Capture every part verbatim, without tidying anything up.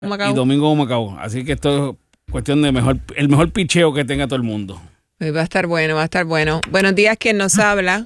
Macao. Y domingo Macao. Así que esto es cuestión de mejor, el mejor picheo que tenga todo el mundo. Pues va a estar bueno, va a estar bueno. Buenos días, ¿quién nos habla?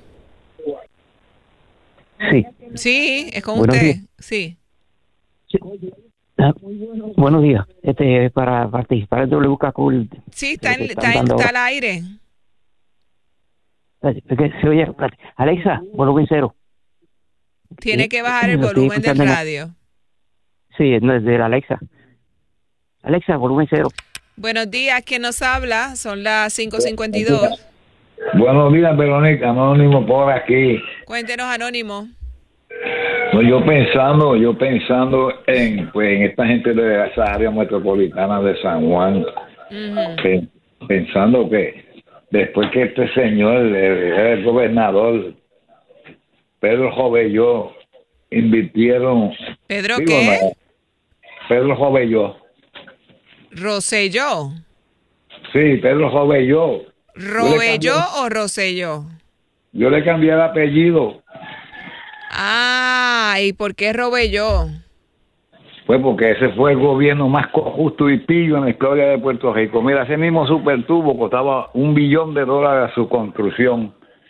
Sí. Sí, es con Buenos usted. días. Sí. Sí. Ah, buenos días. Este para participar en W K Cool. Sí, está, en, Lo que están está, en- dando está ahora. al aire. Espérate, es que se oye, espérate. Alexa, volumen cero. Tiene Eh, que bajar el lo estoy volumen del escuchando en la- radio. Sí, no es de la Alexa. Alexa, volumen cero. Buenos días, ¿quién nos habla? Son las cinco cincuenta y dos. Buenos días, Verónica, Anónimo por aquí. Cuéntenos, Anónimo. No, yo pensando, yo pensando en, pues, en esta gente de esa área metropolitana de San Juan, Ujú. pe- pensando que después que este señor, el, el gobernador Pedro Jovelló, invirtieron, ¿Pedro digo, qué? no, Pedro Jovelló, ¿Roselló? sí, Pedro Jovelló, ¿Robelló o Roselló? yo le cambié el apellido. Ah, ¿y por qué Robelló? Pues porque ese fue el gobierno más justo y pillo en la historia de Puerto Rico. Mira, ese mismo supertubo costaba un billón de dólares su construcción.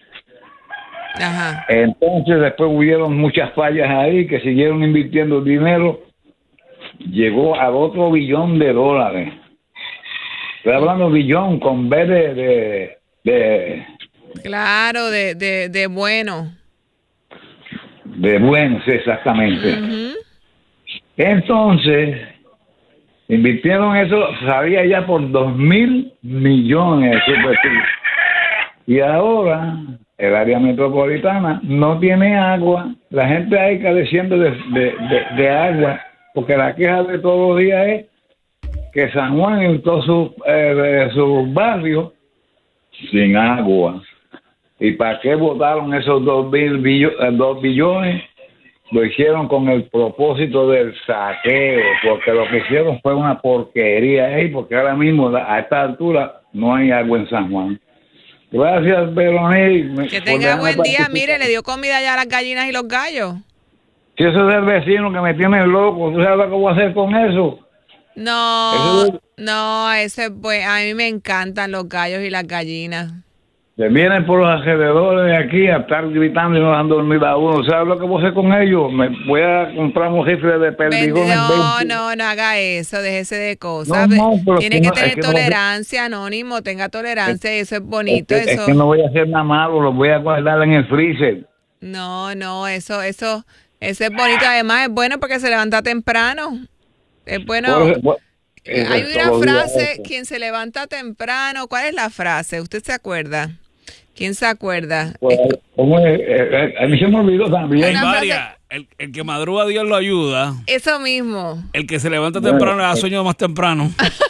Ajá. Entonces después hubieron muchas fallas ahí que siguieron invirtiendo dinero. Llegó a otro billón de dólares. Estoy hablando billón con B de... de, de Claro, de, de, de bueno. de buenos, exactamente. Ujú. Entonces, invirtieron eso, sabía ya por dos mil millones de supertubo. Y ahora, el área metropolitana no tiene agua. La gente ahí careciendo de, de, de, de agua, porque la queja de todos los días es que San Juan y todos sus, eh, sus barrios sin agua. ¿Y para qué votaron esos dos, mil billo- eh, dos billones? Lo hicieron con el propósito del saqueo, porque lo que hicieron fue una porquería ahí, porque ahora mismo a esta altura no hay agua en San Juan. Gracias, Verónica. Que por tenga dejarme buen día. participar. Mire, le dio comida ya a las gallinas y los gallos. Si eso es el vecino que me tiene loco, ¿tú sabes lo que voy a hacer con eso? No, Eso no, ese pues a mí me encantan los gallos y las gallinas. se vienen por los alrededores de aquí a estar gritando y no dejan dormir a uno. ¿Sabes lo que voy a hacer con ellos? Me voy a comprar un rifle de Ven- perdigones. no, veinte. no, no haga eso, déjese de cosas. No, no, pero Tiene es que que no- es tener que no- tolerancia, Anónimo, tenga tolerancia, eso es Es bonito, que, es eso. que no voy a hacer nada malo, lo voy a guardar en el freezer. No, no, eso, eso, eso es bonito. Además es bueno porque se levanta temprano. Es bueno. Por eso- por- Eh, eso Hay es una todos los días frase, eso. quien se levanta temprano. ¿Cuál es la frase? ¿Usted se acuerda? ¿Quién se acuerda? Pues, Es- ¿cómo es? Eh, eh, a mí se me olvidó Hay también. Una frase- varias. El, el que madruga, Dios lo ayuda. Eso mismo. El que se levanta Bueno, temprano le da eh. sueño más temprano.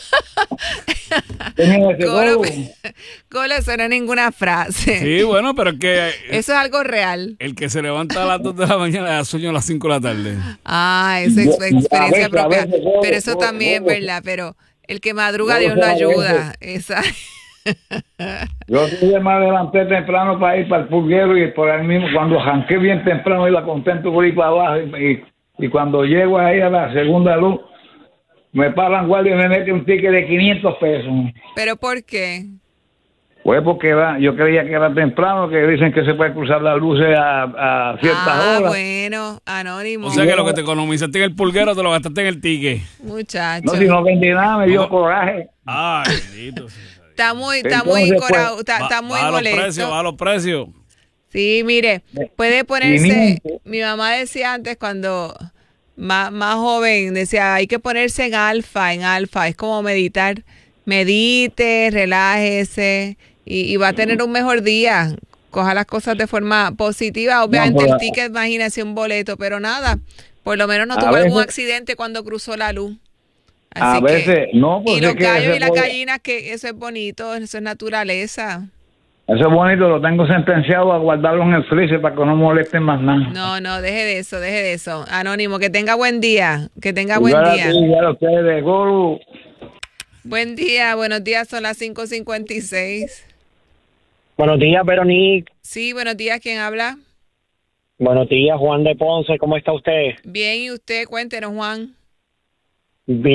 Tenía ese Colo, juego. Colo, eso no es ninguna frase. Sí, bueno, pero es que Eso es algo real. el que se levanta a las dos de la mañana le da sueño a las cinco de la tarde. Ah, esa es Yo- experiencia a veces, a propia. veces, Colo, Pero eso Colo, también Colo. es verdad. Pero el que madruga, Colo, Dios lo a veces. ayuda. Esa. Yo sí me adelanté temprano para ir para el pulguero y por ahí mismo, cuando arranqué bien temprano, iba contento por ir para abajo. Y, y, y cuando llego ahí a la segunda luz, me paran guardia y me meten un ticket de quinientos pesos. ¿Pero por qué? Pues porque era- yo creía que era temprano, que dicen que se puede cruzar las luces a, a ciertas Ah, horas. bueno, Anónimo. O sea que lo que te economizaste en el pulguero te lo gastaste en el ticket. Muchacho. No, si no vendí nada, me dio ¿Cómo? coraje. Ay, bendito. Está muy, está muy Entonces, corao- pues, está, está Ba- muy baja los molesto. precios, baja los precios. Sí, mire, puede ponerse, quinientos. mi mamá decía antes cuando más, más joven, decía, hay que ponerse en alfa, en alfa, es como meditar, medite, relájese y, y va a tener un mejor día, coja las cosas de forma positiva, obviamente pero- el ticket, imagínese un boleto, pero nada, por lo menos no A tuvo algún veces- accidente cuando cruzó la luz. A Así veces, que, no, pues y es los que gallos ese y las puede- gallinas, que eso es bonito, eso es naturaleza. Eso es bonito, lo tengo sentenciado a guardarlo en el freezer para que no molesten más nada. No, no, deje de eso, deje de eso. Anónimo, que tenga buen día, que tenga buen Igual a día. ti, igual a ustedes de Golu. Buen día, buenos días, son las cinco cincuenta y seis. Buenos días, Verónica. Sí, buenos días, ¿quién habla? Buenos días, Juan de Ponce. ¿Cómo está usted? Bien, ¿y usted? Cuéntenos, Juan. de